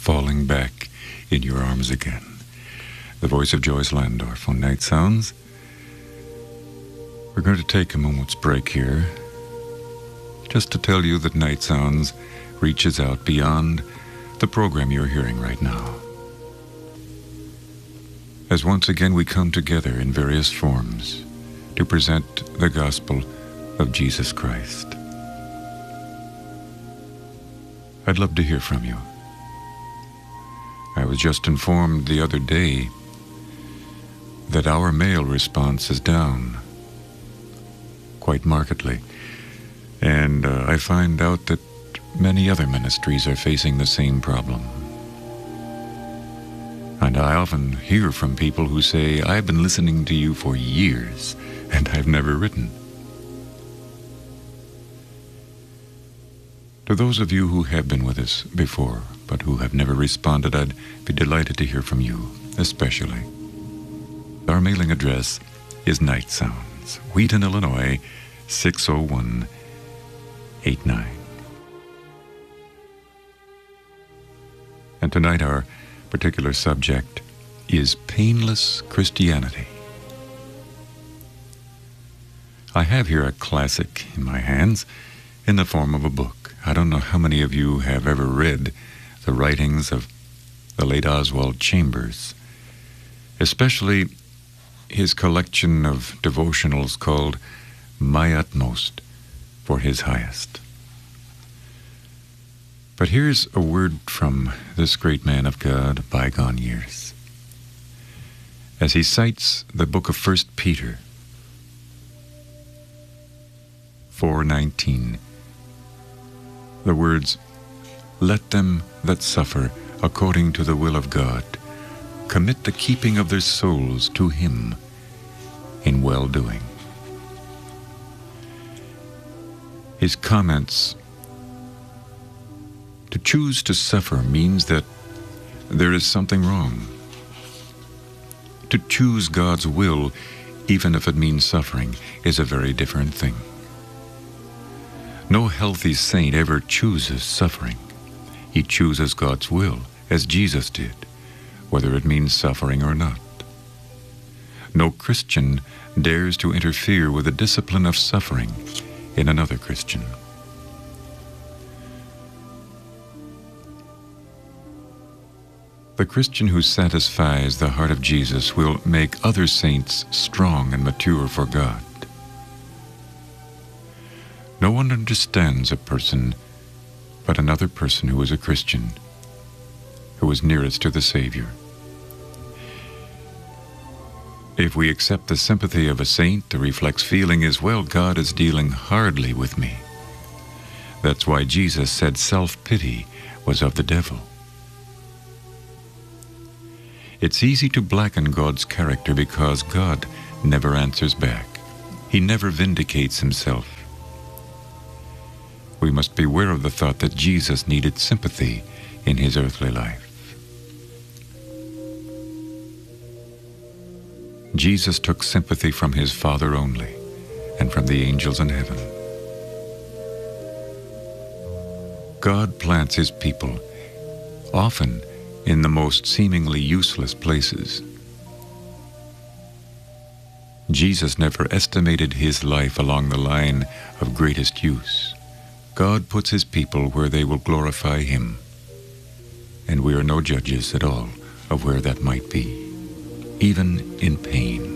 falling back in your arms again. The voice of Joyce Landorf on Night Sounds. We're going to take a moment's break here just to tell you that Night Sounds reaches out beyond the program you're hearing right now. As once again we come together in various forms to present the gospel of Jesus Christ. I'd love to hear from you. I was just informed the other day that our mail response is down quite markedly. And I find out that many other ministries are facing the same problem. And I often hear from people who say, I've been listening to you for years, and I've never written. To those of you who have been with us before, but who have never responded, I'd be delighted to hear from you, especially. Our mailing address is Night Sounds, Wheaton, Illinois, 60189. And tonight our particular subject is painless Christianity. I have here a classic in my hands in the form of a book. I don't know how many of you have ever read the writings of the late Oswald Chambers, especially his collection of devotionals called My Utmost for His Highest. But here's a word from this great man of God of bygone years, as he cites the book of 1 Peter 4:19. The words, "Let them that suffer according to the will of God commit the keeping of their souls to Him in well-doing." His comments, to choose to suffer means that there is something wrong. To choose God's will, even if it means suffering, is a very different thing. No healthy saint ever chooses suffering. He chooses God's will, as Jesus did, whether it means suffering or not. No Christian dares to interfere with the discipline of suffering in another Christian. The Christian who satisfies the heart of Jesus will make other saints strong and mature for God. No one understands a person but another person who is a Christian, who is nearest to the Savior. If we accept the sympathy of a saint, the reflex feeling is, well, God is dealing hardly with me. That's why Jesus said self-pity was of the devil. It's easy to blacken God's character because God never answers back. He never vindicates Himself. We must beware of the thought that Jesus needed sympathy in His earthly life. Jesus took sympathy from His Father only, and from the angels in heaven. God plants His people, often in the most seemingly useless places. Jesus never estimated His life along the line of greatest use. God puts His people where they will glorify Him, and we are no judges at all of where that might be, even in pain.